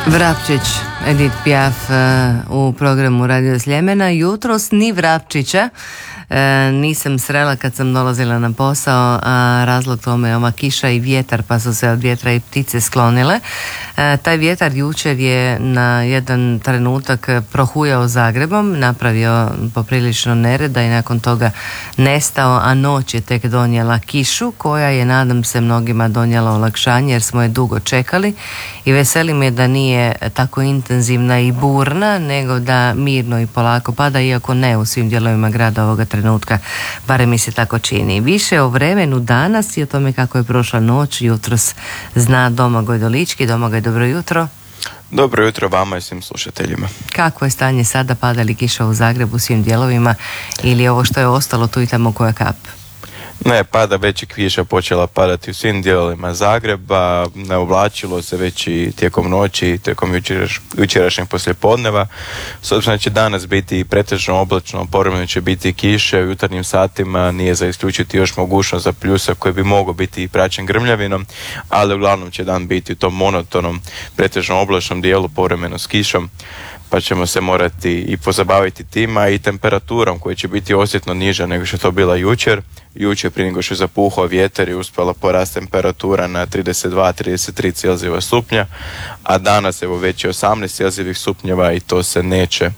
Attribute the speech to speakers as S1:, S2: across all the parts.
S1: Vrapčić, Edith Piaf u programu Radio Sljemena. Jutros ni Vrapčića nisam srela kad sam dolazila na posao, a razlog tome je ova kiša i vjetar, pa su se od vjetra i ptice sklonile. Taj vjetar jučer je na jedan trenutak prohujao Zagrebom, napravio poprilično nereda i nakon toga nestao, a noć je tek donijela kišu koja je, nadam se, mnogima donijela olakšanje jer smo je dugo čekali i veseli me da nije tako intenzivna i burna, nego da mirno i polako pada, iako ne u svim dijelovima grada ovoga trenutka, barem mi se tako čini. Više o vremenu danas i o tome kako je prošla noć jutros zna Domagoj Dolički. Domagoj, dobro jutro.
S2: Dobro jutro vama i svim slušateljima.
S1: Kako je stanje sada, pada li kiša u Zagrebu u svim dijelovima ili ovo što je ostalo tu i tamo koja kap?
S2: Ne, pada već i kiša počela padati u svim dijelovima Zagreba, navlačilo se već i tijekom noći, tijekom jučerašnjeg poslijepodneva. S obzirom da će danas biti pretežno oblačno, povremeno će biti kiše, u jutarnjim satima nije za isključiti još mogućnost za pljusak koji bi mogao biti i praćen grmljavinom, ali uglavnom će dan biti u tom monotonom, pretežno oblačnom dijelu, povremeno s kišom, pa ćemo se morati i pozabaviti tima i temperaturom koja će biti osjetno niža nego što je to bila jučer. Jučer prije nego što je zapuhao vjetar i uspjela porast temperatura na 32-33 Celzijeva stupnja, a danas evo već je 18 Celzijevih stupnjeva i to se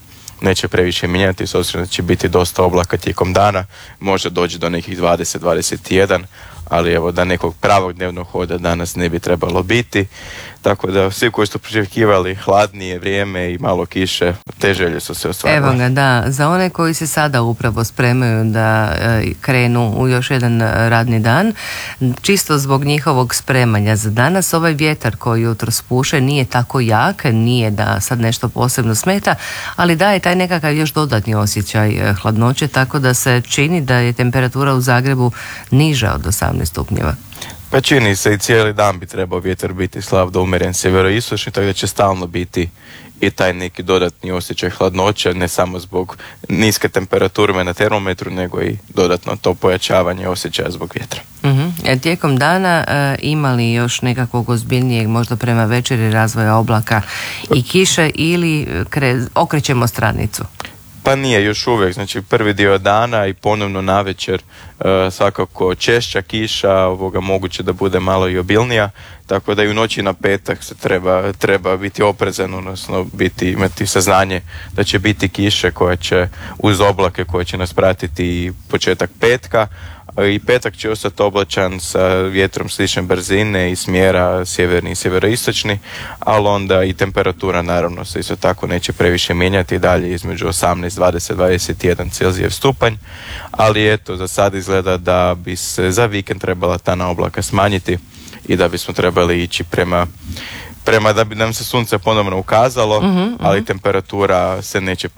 S2: neće previše mijenjati, s obzirom da će biti dosta oblaka tijekom dana, može doći do nekih 20-21, ali evo da nekog pravog dnevnog hoda danas ne bi trebalo biti, tako da svi koji su priželjkivali hladnije vrijeme i malo kiše, te želje su se ostvarile.
S1: Evo ga, da, za one koji se sada upravo spremaju da krenu u još jedan radni dan, čisto zbog njihovog spremanja za danas, ovaj vjetar koji jutros puše nije tako jak, nije da sad nešto posebno smeta, ali daje taj nekakav još dodatni osjećaj hladnoće, tako da se čini da je temperatura u Zagrebu niža od 18 stupnjeva.
S2: Pa čini se i cijeli dan bi trebao vjetar biti slab do umjeren sjeveroistočni, tako da će stalno biti i taj neki dodatni osjećaj hladnoće, ne samo zbog niske temperature na termometru, nego i dodatno to pojačavanje osjećaja zbog vjetra.
S1: Tijekom dana imali još nekakvog ozbiljnijeg, možda prema večeri, razvoja oblaka i kiše ili okrećemo stranicu?
S2: Pa nije još uvijek, znači prvi dio dana i ponovno navečer svakako češća kiša, moguće da bude malo i obilnija, tako da i u noći na petak se treba biti oprezan, odnosno imati saznanje da će biti kiše koja će uz oblake koje će nas pratiti i početak petka. I petak će ostati oblačan sa vjetrom slične brzine i smjera sjeverni i sjeveroistočni, ali onda i temperatura naravno se isto tako neće previše mijenjati, dalje između 18, 20, 21 Celzijev stupanj, ali eto, za sad izgleda da bi se za vikend trebala ta oblaka smanjiti i da bismo trebali ići prema da bi nam se sunce ponovno ukazalo, ali temperatura se neće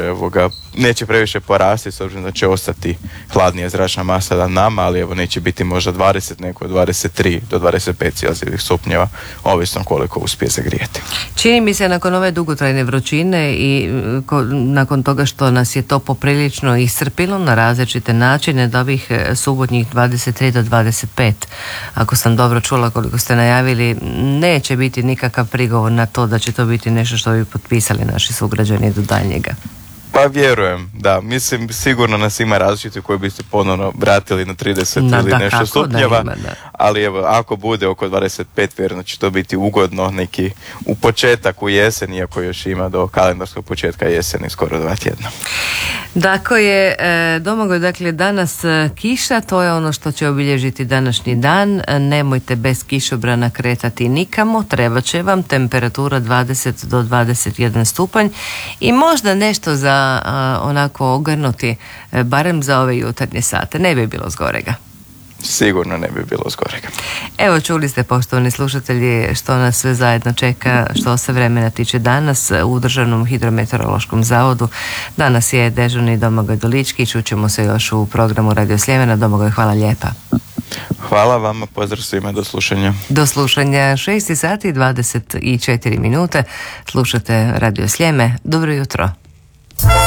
S2: previše porasti, s obzirom da će ostati hladnija zračna masa nad nama, ali evo neće biti možda 20, nego 23 do 25 Celzijevih stupnjeva, ovisno koliko uspije zagrijeti.
S1: Čini mi se nakon ove dugotrajne vrućine i nakon toga što nas je to poprilično iscrpilo na različite načine, da ovih subotnjih 23 do 25, ako sam dobro čula koliko ste najavili, neće biti nikakav prigovor na to da će to biti nešto što bi potpisali naši sugrađani do daljnjega.
S2: Pa vjerujem, da. Mislim, sigurno nas ima različiti koji bi se ponovno vratili na 30 ili nešto stupnjeva, ali evo, ako bude oko 25, vjerojatno će to biti ugodno neki u početak u jesen, iako još ima do kalendarskog početka jeseni skoro 2 tjedna.
S1: Dakle je, Domagoj, dakle danas kiša, to je ono što će obilježiti današnji dan. Nemojte bez kišobrana kretati nikamo, treba će vam temperatura 20 do 21 stupanj i možda nešto za onako ogrnuti, barem za ove jutarnje sate. Ne bi bilo zgorega.
S2: Sigurno ne bi bilo zgorega.
S1: Evo, čuli ste, poštovani slušatelji, što nas sve zajedno čeka što se vremena tiče danas u Državnom hidrometeorološkom zavodu. Danas je dežurni Domagoj Dolički, čućemo se još u programu Radio Sljemena. Domagoj, hvala lijepa.
S2: Hvala vama, pozdrav svima, do slušanja.
S1: Do slušanja, 6 sati i 24 minute. Slušate Radio Sljeme. Dobro jutro.